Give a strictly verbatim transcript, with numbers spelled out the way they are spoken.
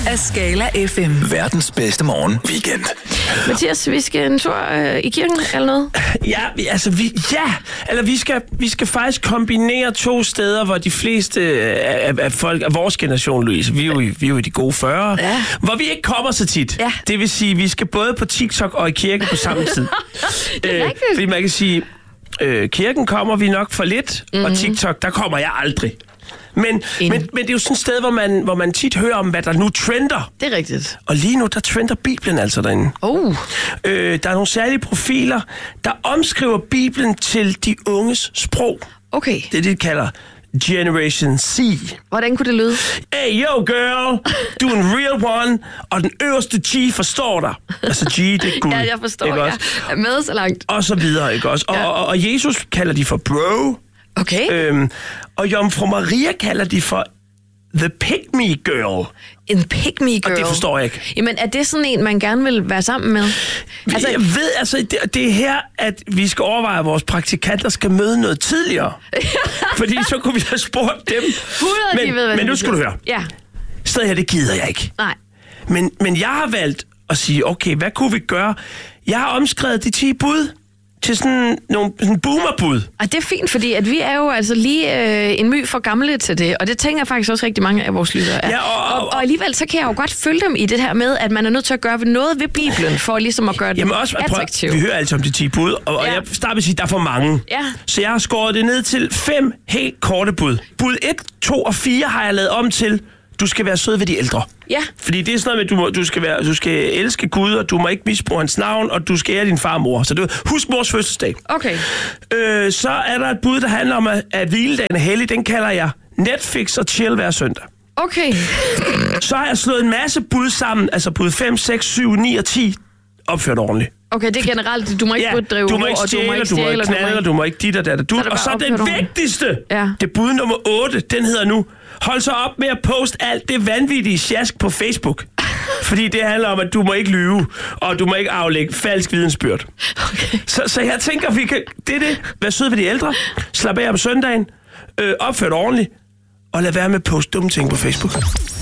af Skala F M. Verdens bedste morgen weekend. Mathias, vi skal en tur øh, i kirken eller noget? Ja, vi, altså vi, ja, eller vi skal, vi skal faktisk kombinere to steder, hvor de fleste af, af folk af vores generation, Louise, vi er jo, vi er jo i de gode fyrre, Ja. hvor vi ikke kommer så tit. Ja. Det vil sige, vi skal både på TikTok og i kirke på samme tid. Det er rigtigt. Fordi man kan sige, øh, kirken kommer vi nok for lidt, mm-hmm. og TikTok, der kommer jeg aldrig. Men, men, men det er jo sådan et sted, hvor man, hvor man tit hører om, hvad der nu trender. Det er rigtigt. Og lige nu, der trender Bibelen altså derinde. Oh. Øh, der er nogle særlige profiler, der omskriver Bibelen til de unges sprog. Okay. Det er det, de kalder Generation C. Hvordan kunne det lyde? Hey, yo girl, du er en real one, og den øverste G forstår dig. Altså G, det er Gud. Ja, jeg forstår. ikke Jeg også? er med så langt. Og så videre, ikke også? Og, Ja. og, og Jesus kalder de for bro. Okay. Øhm, og Jomfru Maria kalder de for the pick-me girl. En pick-me girl. Og det forstår jeg ikke. Jamen, er det sådan en, man gerne vil være sammen med? Altså, jeg ved, altså, det, det er her, at vi skal overveje, at vores praktikanter skal møde noget tidligere. Fordi så kunne vi have spurgt dem. hundrede, men, de ved, hvad men det nu skal du betyder. høre. Ja. Stedet her, det gider jeg ikke. Nej. Men, men jeg har valgt at sige, okay, hvad kunne vi gøre? Jeg har omskrevet de ti bud til sådan nogle sådan boomerbud. Og det er fint, fordi at vi er jo altså lige øh, en my for gamle til det, og det tænker jeg faktisk også rigtig mange af vores lyttere er. Ja, og- og- og, og alligevel så kan jeg jo godt følge dem i det her med, at man er nødt til at gøre noget ved Bibelen, for ligesom at gøre den Jamen også, attraktiv. prøv, vi hører altså om de ti bud, og, og Ja. jeg starter med at sige, at der er for mange. Ja. Så jeg har skåret det ned til fem helt korte bud. Bud et, to og fire har jeg lavet om til, du skal være sød ved de ældre. Ja. Fordi det er sådan noget med, at du, må, du, skal være, du skal elske Gud, og du må ikke misbruge hans navn, og du skal ære din far og mor. Så det, husk mors fødselsdag. Okay. Øh, så er der et bud, der handler om, at, at hviledagen er hellig. Den kalder jeg Netflix og chill hver søndag. Okay. Så har jeg slået en masse bud sammen, altså bud fem, seks, syv, ni og ti, opført ordentligt. Okay, det er generelt, du må ikke Ja, drive du må ikke og stjæle, du må ikke du må ikke stjæle, knalde, du må ikke dit og dat og dut. Så er det Og så bare den opført ordentligt. vigtigste, Ja. det bud nummer otte, den hedder nu, hold så op med at poste alt det vanvittige sjask på Facebook. Fordi det handler om, at du må ikke lyve, og du må ikke aflægge falsk vidensbyrd. Okay. Så, så jeg tænker, vi kan, det er det. Vær sød ved de ældre, slap af om søndagen, øh, opført ordentligt, og lad være med at poste dumme ting på Facebook.